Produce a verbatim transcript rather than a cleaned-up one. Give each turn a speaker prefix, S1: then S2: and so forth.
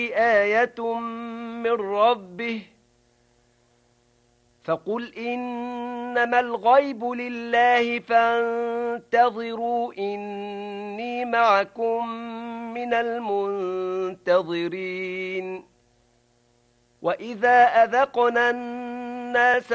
S1: آية من ربه فقل إنما الغيب لله فانتظروا إني معكم من المنتظرين وإذا أذقنا الناس